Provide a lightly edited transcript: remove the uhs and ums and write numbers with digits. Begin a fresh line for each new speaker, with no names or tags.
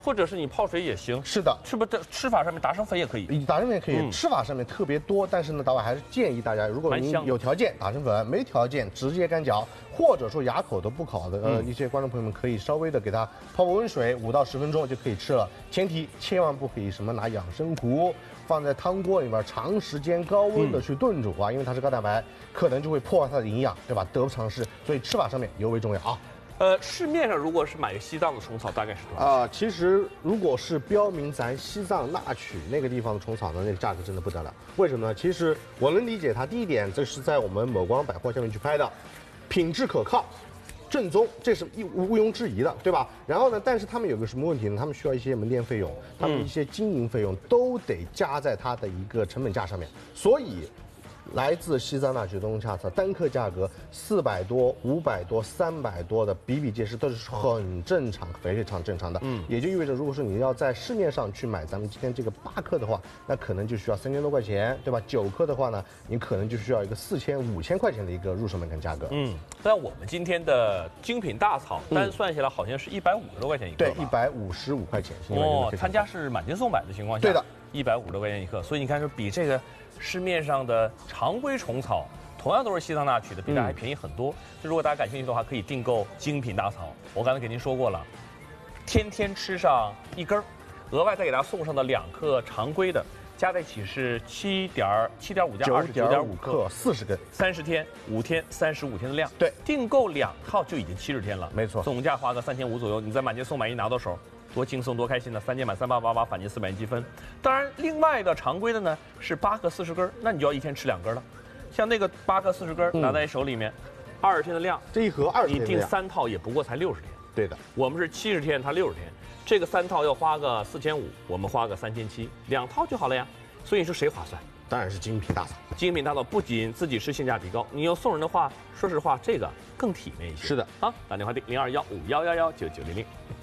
或者是你泡水也行。
是的，
是不是吃法上面打成粉也可以？
打成粉也可以，吃法上面特别多，但是呢，导演还是建议大家，如果你有条件打成粉，没条件直接干嚼，或者说牙口都不好的一些观众朋友们，可以稍微的给它泡个温水，5到10分钟就可以吃了。前提千万不可以什么拿养生壶放在汤锅里面长时间高温的去炖煮啊，因为它是高蛋白，可能就会破坏它的营养，对吧？得不偿失。所以吃法上面尤为重要啊。
市面上如果是买个西藏的虫草，大概是多少钱？
其实如果是标明咱西藏那曲那个地方的虫草呢，那个价格真的不得了。为什么呢？其实我能理解它。第一点，这是在我们某光百货下面去拍的，品质可靠。正宗，这是毋庸置疑的，对吧？然后呢，但是他们有个什么问题呢？他们需要一些门店费用，他们一些经营费用都得加在它的一个成本价上面，所以。来自西藏那曲冬夏草单颗价格400多、500多、300多的比比皆是，都是很正常、非常正常的。也就意味着，如果说你要在市面上去买咱们今天这个8颗的话，那可能就需要3000多块钱，对吧？9颗的话呢，你可能就需要一个4000、5000块钱的一个入手门槛价格。
但我们今天的精品大草单算下来好像是150多块钱一克。
对，155块钱。
参加是满斤送百的情况下，
对的
，150多块钱一克，所以你看，说比这个市面上的常规虫草，同样都是西藏那曲的，比它还便宜很多。就如果大家感兴趣的话，可以订购精品大草。我刚才给您说过了，天天吃上1根，额外再给大家送上的2克常规的，加在一起是7.5加29.5克
，40根
，30天，5天，35天的量。
对，
订购2套就已经70天了，
没错，
总价花个3500左右，你在满斤送百一拿到手。多轻松多开心的，3件满3888返金400元积分。当然，另外的常规的呢是8克40根，那你就要一天吃2根了。像那个8克40根拿在手里面，20天的量，
这一盒20天的量，
你订3套也不过才60天。
对的，
我们是70天，它60天，这个3套要花个4500，我们花个3700，2套就好了呀。所以你说谁划算？
当然是精品大草。
精品大草不仅自己是性价比高，你要送人的话，说实话这个更体面一些。
是的，
打电话订021511199900。